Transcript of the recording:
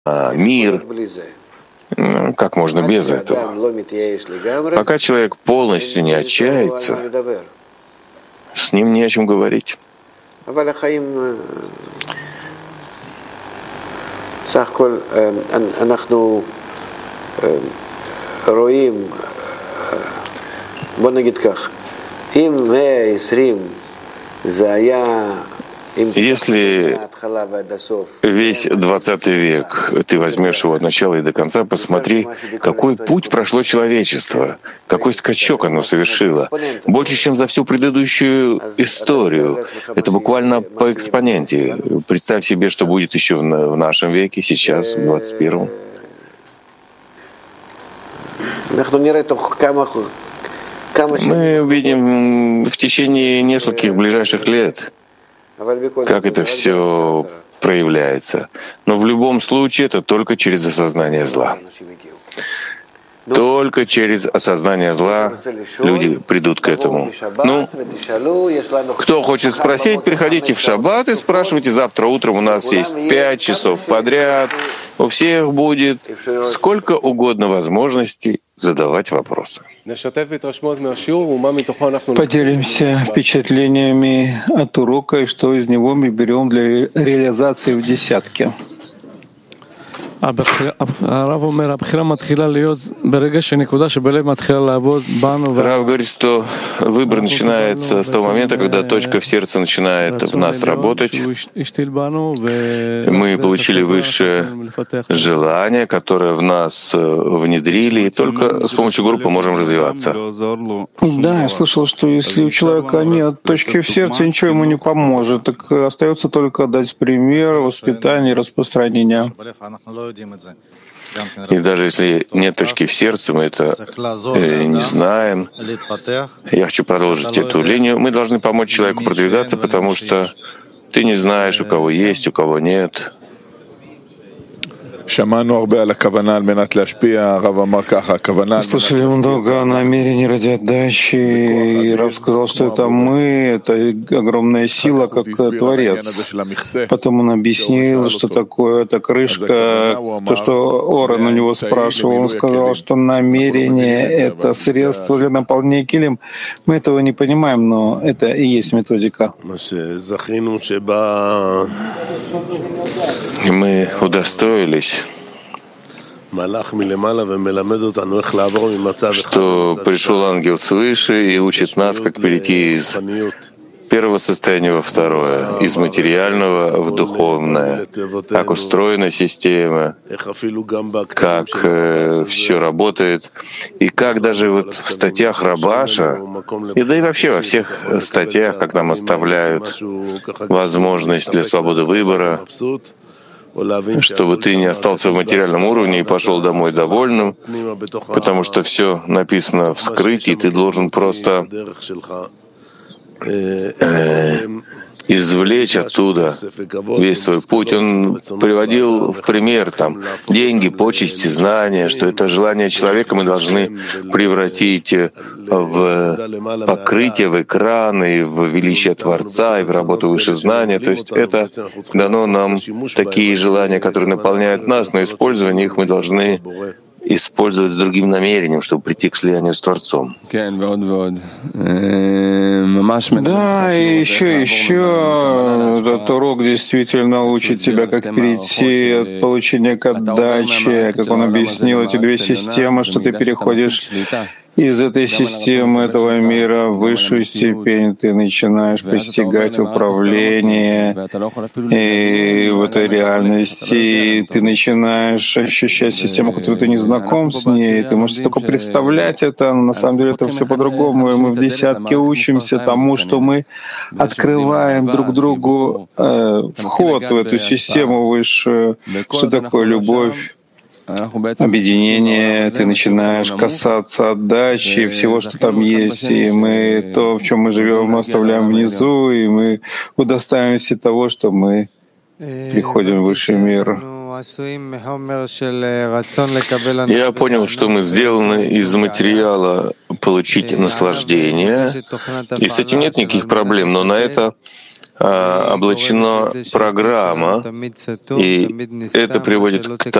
мир. Как можно без этого? Пока человек полностью не отчается, с ним не о чем говорить. Если весь 20 век ты возьмешь его от начала и до конца, посмотри, какой путь прошло человечество, какой скачок оно совершило. Больше, чем за всю предыдущую историю. Это буквально по экспоненте. Представь себе, что будет еще в нашем веке, сейчас, в 21-м. Мы увидим в течение нескольких ближайших лет, как это все проявляется. Но в любом случае это только через осознание зла. Только через осознание зла люди придут к этому. Ну, кто хочет спросить, приходите в шаббат и спрашивайте. Завтра утром у нас есть 5 часов подряд. У всех будет сколько угодно возможностей задавать вопросы. Поделимся впечатлениями от урока и что из него мы берем для реализации в десятке. Рав говорит, что выбор начинается с того момента, когда точка в сердце начинает в нас работать. Мы получили высшее желание, которое в нас внедрили, и только с помощью группы можем развиваться. Да, я слышал, что если у человека нет точки в сердце, ничего ему не поможет. Так остается только дать пример, воспитание, распространение. И даже если нет точки в сердце, мы это не знаем. Я хочу продолжить эту линию. Мы должны помочь человеку продвигаться, потому что ты не знаешь, у кого есть, у кого нет. Слышали много о намерении ради отдачи, и Рав сказал, что это мы, это огромная сила, как Творец. Потом он объяснил, что такое эта крышка, то, что Орен у него спрашивал, он сказал, что намерение — это средство для наполнения килим. Мы этого не понимаем, но это и есть методика. Мы удостоились, что пришел ангел свыше и учит нас, как перейти из первого состояния во второе, из материального в духовное, как устроена система, как все работает, и как даже вот в статьях Рабаша, и да и вообще во всех статьях, как нам оставляют возможность для свободы выбора, чтобы ты не остался в материальном уровне и пошел домой довольным, потому что все написано в скрытии, ты должен просто извлечь оттуда весь свой путь. Он приводил в пример там деньги, почести, знания, что это желание человека мы должны превратить в покрытие, в экраны, в величие Творца и в работу выше знания. То есть это дано нам такие желания, которые наполняют нас, но использование их мы должны использовать с другим намерением, чтобы прийти к слиянию с Творцом. Да, и еще этот урок действительно учит тебя, как перейти от получения к отдаче, как он объяснил, эти две системы, что ты переходишь из этой системы, этого мира в высшую степень, ты начинаешь постигать управление, и в этой реальности ты начинаешь ощущать систему, которую ты не знаком с ней, ты можешь только представлять это, но на самом деле это все по-другому, и мы в десятке учимся тому, что мы открываем друг другу вход в эту систему высшую, что такое любовь, объединение, ты начинаешь касаться отдачи, всего, что там есть, и мы то, в чем мы живем, мы оставляем внизу, и мы удостаиваемся того, что мы приходим в высший мир. Я понял, что мы сделаны из материала получить наслаждение, и с этим нет никаких проблем, но на это облачена программа, и это приводит к